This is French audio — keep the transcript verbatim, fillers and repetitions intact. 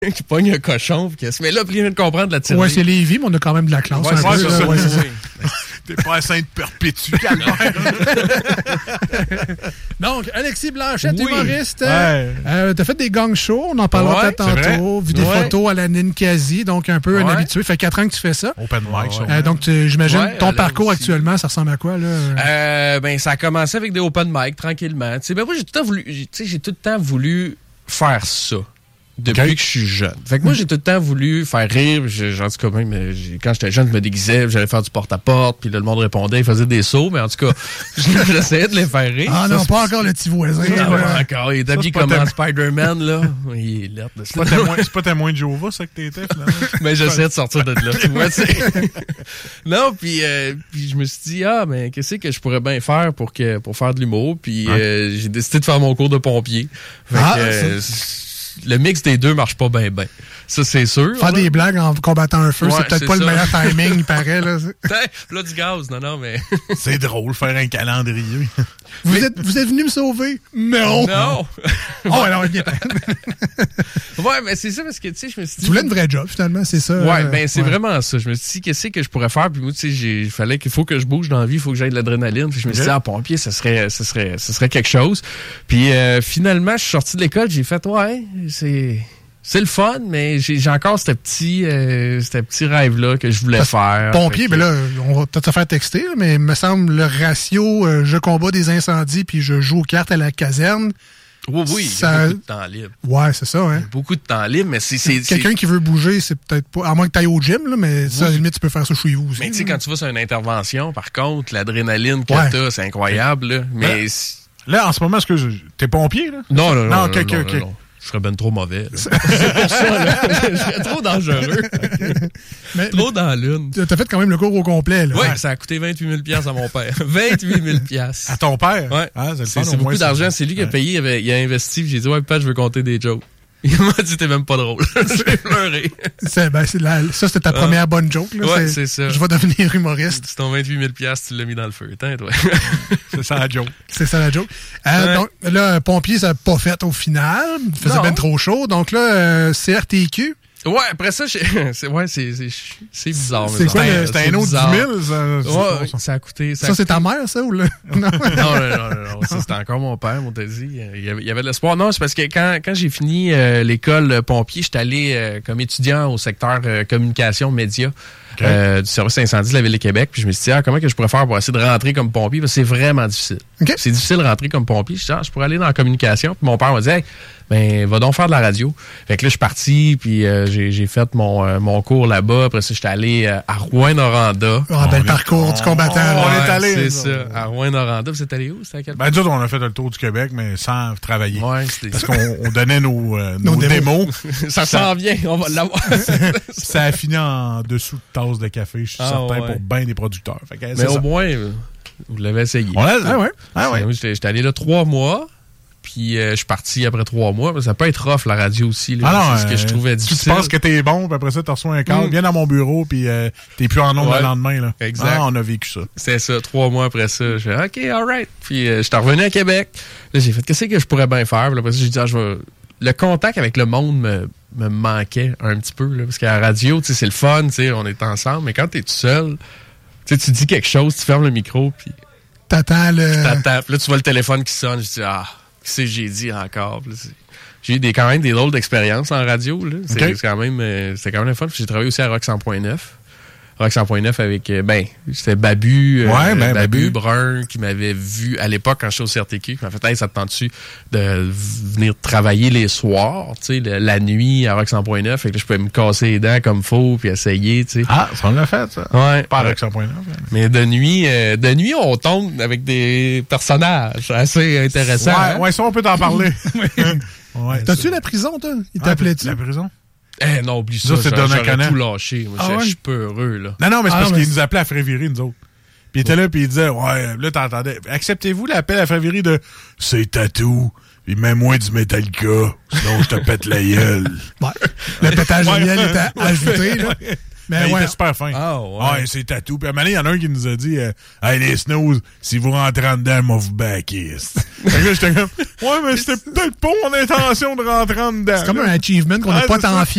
qui pogne un cochon. Puis qui se met là, puis il vient de comprendre la tirée. Ouais, c'est Lévis, mais on a quand même de la classe. Ouais, c'est, peu, ça, là, ça, ouais, c'est ça. T'es pas à Sainte-Perpétue, calvaire. Donc, Alexis Blanchette, Oui. humoriste. Ouais. Euh, t'as fait des gang shows, on en parlera Ouais, peut-être c'est tantôt. vrai. Vu des Ouais. photos à la Ninkasi, donc un peu un Ouais. habitué. Ça fait quatre ans que tu fais ça. Open mic, ça. Euh, donc, tu- j'imagine, Ouais, ton elle parcours aussi. actuellement, ça ressemble à quoi, là? Euh, ben, ça a commencé avec des open mic, tranquillement. Tu sais, ben, moi, j'ai tout le temps voulu, j'ai- tu sais, j'ai tout le temps voulu faire ça. Depuis Okay. que je suis jeune. Fait que moi, j'ai tout le temps voulu faire rire. J'ai- En tout cas, même, euh, j'ai- quand j'étais jeune, je me déguisais, j'allais faire du porte-à-porte, puis là, le monde répondait, il faisait des sauts, mais en tout cas, j'essayais de les faire rire. Ah Ça, non, c'est- pas encore le petit voisin. Ah, là. ouais, encore, il est Ça, habillé c'est pas comme un tellement- Spider-Man, là. Il est lettre, là. C'est pas témoin, c'est pas témoin de Jéhovah, ça, que t'étais, finalement? Mais j'essaie de sortir de là. Tu vois, tu sais. Non, puis euh, puis je me suis dit, ah, mais qu'est-ce que je pourrais bien faire pour que pour faire de l'humour? Puis Ouais. euh, j'ai décidé de faire mon cours de pompier. Fait Ah, que, euh, le mix des deux marche pas bien, bien. Ça, c'est sûr. Faire là. des blagues en combattant un feu, Ouais, c'est peut-être c'est pas le ça. meilleur timing, il paraît. Là. Hey, là, du gaz, non, non, mais. C'est drôle, faire un calendrier. Vous, êtes, vous êtes venu me sauver? Non! Non! Oh, alors, bien. Ouais, mais c'est ça parce que, tu sais, je me suis dit. Tu voulais une vraie job, finalement, c'est ça? Ouais, euh, ben c'est ouais. vraiment ça. Je me suis dit, qu'est-ce que je pourrais faire? Puis moi, tu sais, j'ai- il fallait qu'il faut que je bouge dans la vie, il faut que j'aille de l'adrénaline. Puis je me suis dit, Ok. ah, pompier, ça serait, ça serait, ça serait quelque chose. Puis euh, finalement, je suis sorti de l'école, j'ai fait, ouais, c'est, c'est le fun, mais j'ai, j'ai encore ce petit, euh, ce petit rêve-là que je voulais Parce- faire. Pompier, Fait que- ben là, on va peut-être se faire texter, là, mais il me semble le ratio euh, je combats des incendies puis je joue aux cartes à la caserne. Oui, oui, il y ça- a beaucoup de temps libre. Ouais, c'est ça, hein. Beaucoup de temps libre, mais c'est, c'est, c'est- Quelqu'un qui veut bouger, c'est peut-être pas. À moins que tu ailles au gym, là, mais ça, à la limite, tu peux faire ça chez vous aussi. mais tu sais, là. quand tu vas sur une intervention, par contre, l'adrénaline que Ouais. t'as, c'est incroyable, là. Mais, Ouais. c'est- Là, en ce moment, est-ce que je... t'es pompier, là? non, non, non, Non, non, ok, non, ok, non, ok. non. Je serais ben trop mauvais. là. C'est pour ça, là. Je serais trop dangereux. Mais, Trop dans la lune. mais t'as fait quand même le cours au complet, là. Oui, ça a coûté vingt-huit mille dollars à mon père. vingt-huit mille dollars. À ton père? Ouais. Ah, c'est le C'est, fun, c'est au moins, beaucoup ça. d'argent. C'est lui qui a Ouais. payé. Il, avait, il a investi. Puis j'ai dit, ouais, papa, je veux compter des jokes. Il m'a dit, t'es même pas drôle. J'ai pleuré. C'est, ben, c'est la- ça, c'était ta première bonne joke. Là, Ouais, c'est ça. Je vais devenir humoriste. C'est ton vingt-huit mille dollars, tu l'as mis dans le feu. Attends, toi. C'est ça, la joke. C'est ça la joke. Euh, Ouais. Donc là, pompier, ça n'a pas fait au final. Il faisait Non. ben trop chaud. Donc là, euh, C R T Q. Ouais, après ça, j'ai- c'est, ouais, c'est, c'est, c'est bizarre. C'est mais quoi, ça. le- C'était un autre bizarre. dix mille, ça. Ouais, ça. ça a coûté. Ça, a c'est coûté- ta mère, ça, ou là? Non. non, non, non, non, non. Ça, c'était encore mon père, on t'a dit. Il y avait, il y avait de l'espoir. Non, c'est parce que quand, quand j'ai fini euh, l'école euh, pompier, j'étais allé euh, comme étudiant au secteur euh, communication médias Ok. euh, du service incendie de la Ville de Québec. Puis je me suis dit, ah, comment que je pourrais faire pour essayer de rentrer comme pompier? Parce que c'est vraiment difficile. Ok. C'est difficile de rentrer comme pompier. Je dis, ah, je pourrais aller dans la communication. Puis mon père m'a dit, hey, ben, va donc faire de la radio. Fait que là, je suis parti, puis euh, j'ai, j'ai fait mon, euh, mon cours là-bas. Après ça, j'étais allé euh, à Rouen-Noranda. Ah, ben, On le est- parcours du combattant. on là. est allé, C'est ça. ça, à Rouen-Noranda. Vous êtes allé où? C'était à quel Ben, nous autres, on a fait le tour du Québec, mais sans travailler. Ouais, c'était Parce qu'on on donnait nos, euh, Nos nos démos. démos. ça s'en vient, on va l'avoir. Ça a fini en dessous de tasse de café, je suis Ah, certain, ouais. pour bien des producteurs. Fait que, Mais c'est au ça. moins, euh, vous l'avez essayé. On a... Ah ouais? Ah ouais. Moi, J'étais, j'étais allé là trois mois, puis euh, je suis parti après trois mois. Ça peut être rough, la radio aussi. Là. Ah non, c'est ce que je euh, trouvais tu difficile. penses que t'es bon, puis après ça, t'as reçu un câble, Mm. viens dans mon bureau, puis euh, t'es plus en ondes Ouais. le lendemain. Là. Exact. Ah, on a vécu ça. C'est ça, trois mois après ça. Je fais, OK, all right. Puis euh, j'étais revenu à Québec. Là, j'ai fait, qu'est-ce que je pourrais bien faire? Puis après ça, j'ai dit, ah, je vais... Le contact avec le monde me, me manquait un petit peu. Là, parce qu'à la radio, tu sais, c'est le fun, tu sais, on est ensemble. Mais quand t'es tout seul, tu sais, tu dis quelque chose, tu fermes le micro, puis T'attends le. t'attends. Puis là, tu vois le téléphone qui sonne. Je dis, ah, qu'est-ce que j'ai dit encore? Puis là, c'est- j'ai eu des, quand même des drôles d'expériences en radio. Là. C'est, Ok. c'est quand même, euh, c'était quand même le fun. Puis j'ai travaillé aussi à Rock cent point neuf. Rock cent point neuf avec, euh, ben, c'était Babu, euh, Ouais, ben, Babu Babu. Brun, qui m'avait vu à l'époque quand j'étais au C R T Q, qui m'a fait, hey, ça te tente-tu de venir travailler les soirs, tu sais, le- la nuit à Rock cent point neuf, fait que là, je pouvais me casser les dents comme faut, puis essayer, tu sais. Ah, ça on l'a fait, ça. Ouais. Pas Ouais. avec cent point neuf. Mais de nuit, euh, de nuit, on tombe avec des personnages assez intéressants. Ouais, hein? ouais, ça, on peut t'en parler. ouais, T'as-tu ça. la prison, toi? Il Ah, t'appelait-tu? La prison? Eh non, oublie ça, Ça, c'est j'aurais- Donna j'aurais Cana. tout lâché. Moi, Ah je- ouais? je suis peu heureux, là. Non, non, mais c'est Ah, parce non, mais qu'il nous appelait à Fréviry, nous autres. Puis il était là, puis il disait, ouais, là, t'entendais, acceptez-vous l'appel à Fréviry de « C'est tatou, puis mets-moi du Metallica, sinon je te pète la gueule. » Ouais. Le pétage de Ouais. miel était ajouté, là. Mais il ouais. était super fin. Ah, ouais. Ouais, c'est tatou. Puis à un moment donné, il y en a un qui nous a dit euh, hey, les snooze, si vous rentrez en dedans, moi vous backer. Fait que là, j'étais comme ouais, mais c'était peut-être pas mon intention de rentrer en dedans. C'est comme un achievement qu'on n'a Ouais, pas c'est tant ça. fier.